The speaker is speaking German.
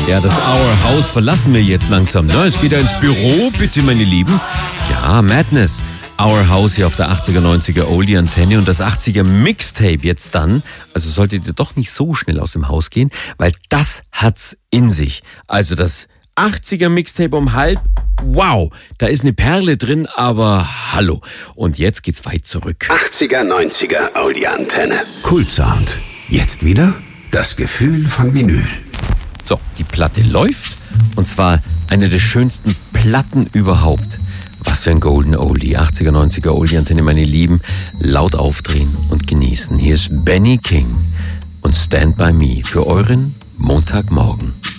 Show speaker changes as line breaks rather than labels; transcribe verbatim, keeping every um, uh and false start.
Ja, das Our House verlassen wir jetzt langsam. Ne? Es geht ja ins Büro, bitte meine Lieben. Ja, Madness. Our House hier auf der achtziger, neunziger Oldie Antenne und das achtziger Mixtape jetzt dann. Also solltet ihr doch nicht so schnell aus dem Haus gehen, weil das hat's in sich. Also das achtziger Mixtape um halb. Wow, da ist eine Perle drin, aber hallo. Und jetzt geht's weit zurück.
achtziger, neunziger Oldie Antenne.
Kultsound. Jetzt wieder das Gefühl von Vinyl.
So, die Platte läuft und zwar eine der schönsten Platten überhaupt. Was für ein Golden Oldie. achtziger, neunziger Oldie Antenne, meine Lieben. Laut aufdrehen und genießen. Hier ist Benny King und Stand By Me für euren Montagmorgen.